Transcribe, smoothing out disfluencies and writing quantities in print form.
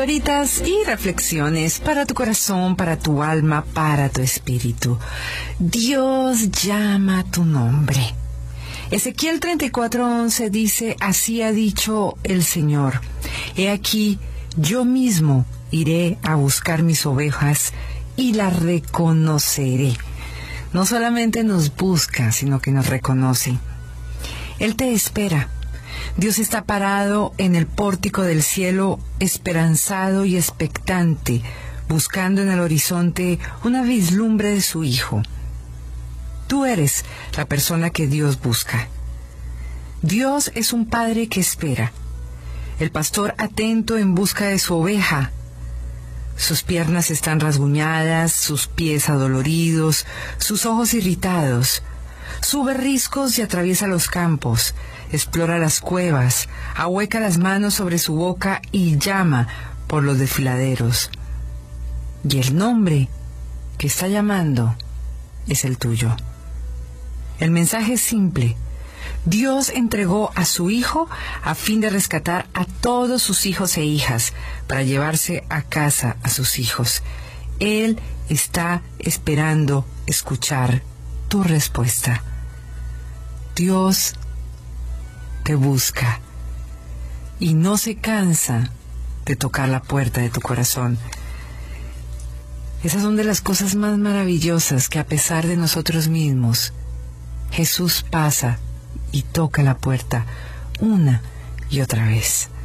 Palabritas y reflexiones para tu corazón, para tu alma, para tu espíritu. Dios llama tu nombre. Ezequiel 34:11 dice: así ha dicho el Señor, he aquí, yo mismo iré a buscar mis ovejas y las reconoceré. No solamente nos busca, sino que nos reconoce. Él te espera. Dios está parado en el pórtico del cielo, esperanzado y expectante, buscando en el horizonte una vislumbre de su Hijo. Tú eres la persona que Dios busca. Dios es un padre que espera. El pastor atento en busca de su oveja. Sus piernas están rasguñadas, sus pies adoloridos, sus ojos irritados. Sube riscos y atraviesa los campos, explora las cuevas, ahueca las manos sobre su boca y llama por los desfiladeros. Y el nombre que está llamando es el tuyo. El mensaje es simple. Dios entregó a su Hijo a fin de rescatar a todos sus hijos e hijas para llevarse a casa a sus hijos. Él está esperando escuchar tu respuesta. Dios te busca y no se cansa de tocar la puerta de tu corazón. Esas son de las cosas más maravillosas, que a pesar de nosotros mismos, Jesús pasa y toca la puerta una y otra vez.